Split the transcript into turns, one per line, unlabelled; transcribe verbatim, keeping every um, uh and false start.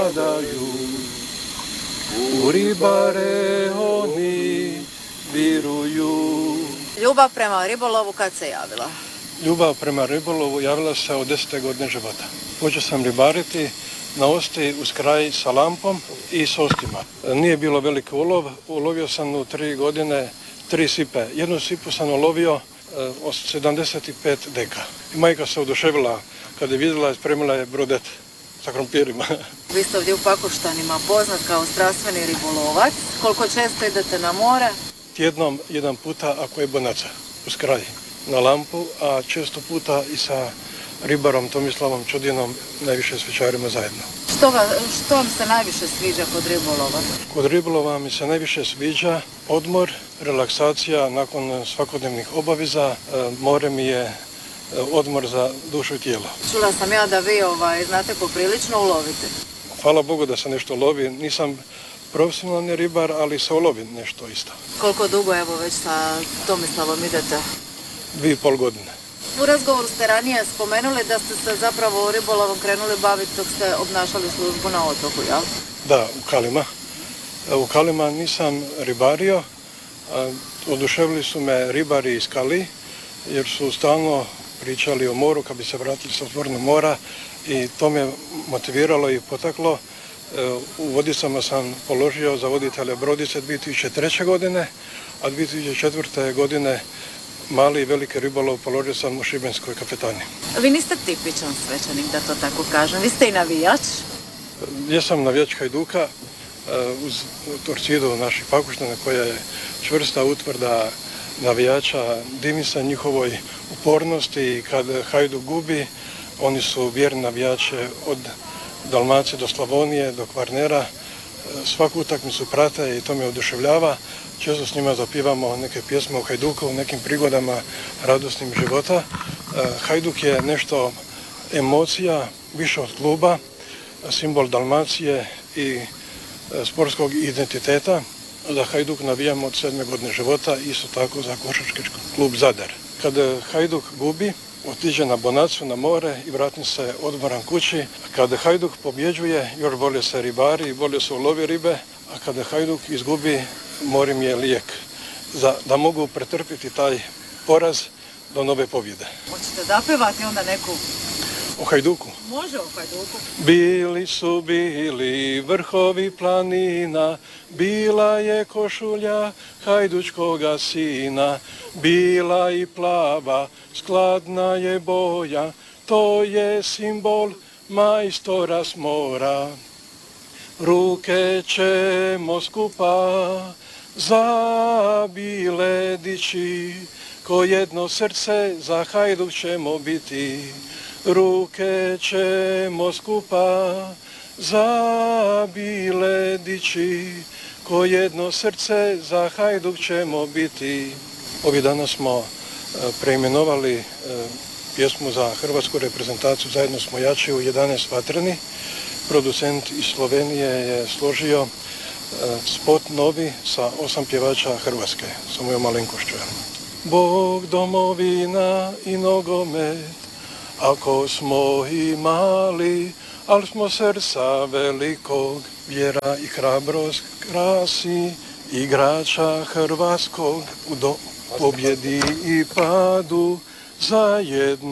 padaju, u ribare oni viruju.
Ljubav prema ribolovu kad se javila?
Ljubav prema ribolovu javila se od desete godine života. Počeo sam ribariti na Osti uz kraj sa lampom i s ostima. Nije bilo veliki ulov, ulovio sam u tri godine tri sipe. Jednu sipu sam ulovio od sedamdeset pet deka. I majka se oduševila kad je vidjela i spremila je brodet sa krompirima.
Vi ste ovdje u Pakoštanima poznat kao strastveni ribolovac. Koliko često idete na more?
Tjednom jedan puta ako je bonaca uz kraj na lampu, a često puta i sa ribarom Tomislavom Čudinom, najviše s večarima zajedno.
Što, ga, što vam se najviše sviđa kod ribolova?
Kod ribolova mi se najviše sviđa odmor, relaksacija nakon svakodnevnih obaveza. More mi je odmor za dušu i tijelo.
Čula sam ja da vi ovaj, znate poprilično uloviti.
Hvala Bogu da se nešto lovi. Nisam profesionalni ribar, ali se ulovi nešto isto.
Koliko dugo evo već sa Tomislavom idete?
Dvije i pol godine.
U razgovoru ste ranije spomenuli da ste se zapravo ribolovom krenuli baviti dok ste obnašali službu na otoku, jel?
Da, u Kalima. U Kalima nisam ribario. Oduševili su me ribari iz Kali, jer su stalno pričali o moru kad bi se vratili sa otvorenog mora i to me motiviralo i potaklo. U Vodicama sam položio za voditelja brodice dvije tisuće treće. godine, a dvije tisuće četvrte. godine mali i veliki ribolov položio sam u Šibenskoj kapetaniji.
Vi niste tipičan svećanik, da to tako kažem. Vi ste i navijač?
Jesam navijač Hajduka uz Torcidu naših Pakoštana koja je čvrsta utvrda navijača. Divim se njihovoj upornosti i kad Hajduk gubi, oni su vjerni navijači od Dalmacije do Slavonije, do Kvarnera. Svaku utakmicu prate i to me oduševljava. Često s njima zapivamo neke pjesme o Hajduku u nekim prigodama radosnim života. Hajduk je nešto emocija, više od kluba, simbol Dalmacije i sportskog identiteta. Za Hajduk navijamo od sedme godine života, isto tako za košarkaški klub Zadar. Kad Hajduk gubi, otiđe na bonacu, na more i vrati se odmoran kući. Kada Hajduk pobjeđuje, još bolje se ribari i bolje se ulovi ribe, a kada Hajduk izgubi, more mi je lijek za, da mogu pretrpiti taj poraz do nove pobjede.
Hoćete da pevati onda neku?
O Hajduku?
Može o Hajduku.
Bili su bili vrhovi planina, bila je košulja hajdučkoga sina, bila i plava, skladna je boja, to je simbol majstora s mora. Ruke ćemo skupa zabile dići, ko jedno srce za Hajduk ćemo biti. Ruke ćemo skupa zabile dići, ko jedno srce za Hajduk ćemo biti. Ovih dana smo preimenovali pjesmu za hrvatsku reprezentaciju Zajedno smo jači u jedanaest vatreni. Producent iz Slovenije je složio spot novi sa osam pjevača Hrvatske, sa mojom malenkošću. Bog, domovina i nogomet, ako smo i mali, ali smo srca velikog, vjera i hrabrost krasi igrača hrvatskog u pobjedi i padu zajedno.